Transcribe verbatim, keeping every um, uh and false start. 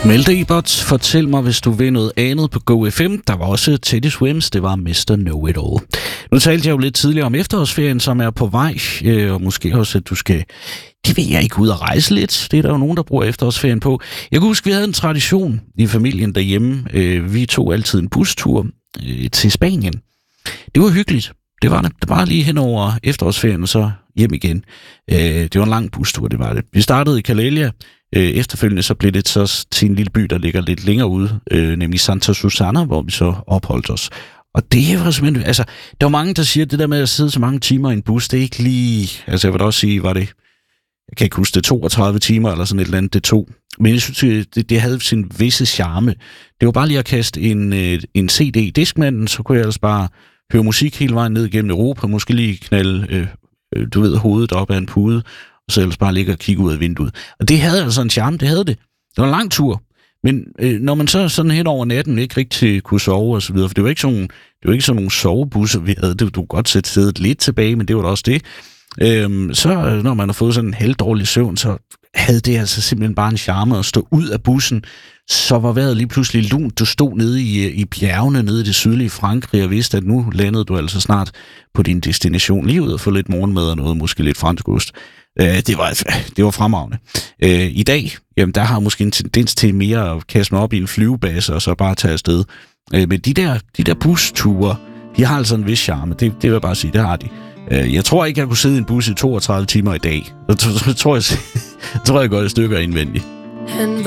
Melde Ebert, fortæl mig, hvis du vil noget andet på Go F M. Der var også Teddy Swims, det var mister Know-It-All. Nu talte jeg jo lidt tidligere om efterårsferien, som er på vej, øh, og måske også, at du skal, det ved jeg ikke, ud og rejse lidt. Det er der jo nogen, der bruger efterårsferien på. Jeg kan huske, vi havde en tradition i familien derhjemme. Øh, vi tog altid en bustur øh, til Spanien. Det var hyggeligt. Det var det. Det var lige hen over efterårsferien, og så hjem igen. Øh, det var en lang bustur, det var det. Vi startede i Calella. Øh, efterfølgende så blev det så til en lille by, der ligger lidt længere ude, øh, nemlig Santa Susana, hvor vi så opholdt os. Og det var simpelthen, altså, der var mange, der siger, at det der med at sidde så mange timer i en bus, det er ikke lige, altså jeg vil da også sige, var det, jeg kan ikke huske det, toogtredive timer eller sådan et eller andet, det tog. Men jeg synes, det, det havde sin visse charme. Det var bare lige at kaste en, en C D i diskmanden, så kunne jeg ellers bare høre musik hele vejen ned gennem Europa, måske lige knalde, øh, du ved, hovedet op af en pude, og så ellers bare ligge og kigge ud af vinduet. Og det havde altså en charme, det havde det. Det var en lang tur. Men øh, når man så sådan hen over natten ikke rigtig kunne sove og så videre, for det var ikke sådan, det var ikke sådan nogle sovebusser, vi havde. Det, du kunne godt sætte sædet lidt tilbage, men det var da også det. Øhm, så når man har fået sådan en halvdårlig søvn, så havde det altså simpelthen bare en charme at stå ud af bussen. Så var vejret lige pludselig lunt. Du stod nede i, i bjergene, nede i det sydlige Frankrig, og vidste, at nu landede du altså snart på din destination. Lige ud og få lidt morgenmad og noget, måske lidt fransk ost. Øh, det, var, det var fremragende. Øh, I dag, jamen, der har jeg måske en tendens til mere at kaste mig op i en flyvebase, og så bare tage afsted. Øh, men de der, de der busture, de har altså en vis charme. Det, det vil jeg bare sige, det har de. Øh, jeg tror ikke, jeg kunne sidde i en bus i toogtredive timer i dag. Så tror jeg, tror jeg går et stykke indvendigt.